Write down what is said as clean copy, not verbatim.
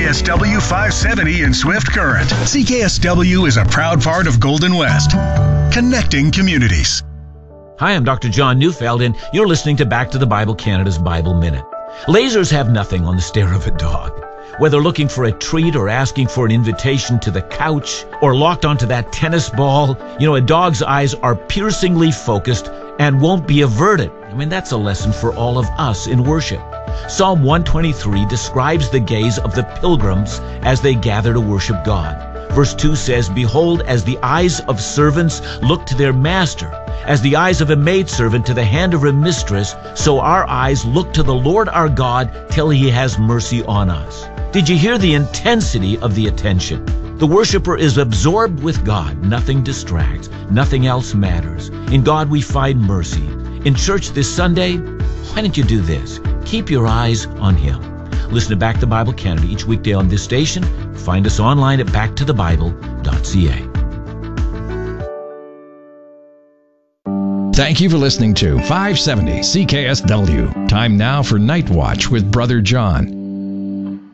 CKSW 570 in Swift Current. CKSW is a proud part of Golden West, connecting communities. Hi, I'm Dr. John Neufeld, and you're listening to Back to the Bible Canada's Bible Minute. Lasers have nothing on the stare of a dog. Whether looking for a treat or asking for an invitation to the couch or locked onto that tennis ball, a dog's eyes are piercingly focused and won't be averted. That's a lesson for all of us in worship. Psalm 123 describes the gaze of the pilgrims as they gather to worship God. Verse 2 says, "Behold, as the eyes of servants look to their master, as the eyes of a maidservant to the hand of her mistress, so our eyes look to the Lord our God till he has mercy on us." Did you hear the intensity of the attention? The worshiper is absorbed with God. Nothing distracts. Nothing else matters. In God we find mercy. In church this Sunday, why don't you do this? Keep your eyes on him. Listen to Back to Bible Canada each weekday on this station. Find us online at backtothebible.ca. Thank you for listening to 570 CKSW. Time now for Night Watch with Brother John.